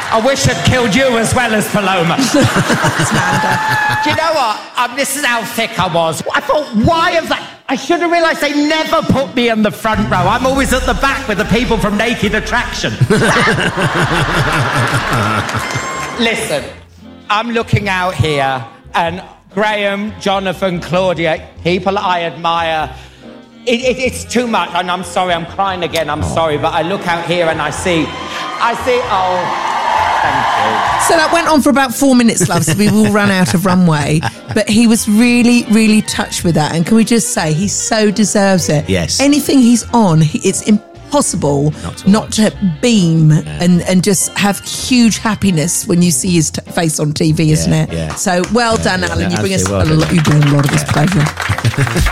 I wish I'd killed you as well as Paloma. Amanda. Do you know what? This is how thick I was. I thought, why have they... I should have realised they never put me in the front row. I'm always at the back with the people from Naked Attraction. Listen, I'm looking out here and Graham, Jonathan, Claudia, people I admire... It's too much, and I'm sorry, I'm crying again, I'm sorry, but I look out here and I see, thank you. So that went on for about 4 minutes, love, so we will run out of runway. But he was really, really touched with that, and can we just say, he so deserves it. Yes. Anything he's on, it's impossible not to beam and just have huge happiness when you see his face on TV, isn't it? Yeah. So well done, Alan. You bring us well you bring a lot of his pleasure.